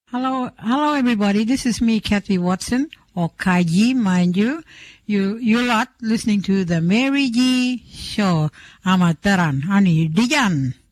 Hello, everybody. This is me, Kathy Watson, or Kaiji, mind you. You lot listening to the Mary G Show. Amataran, Ani Dijan.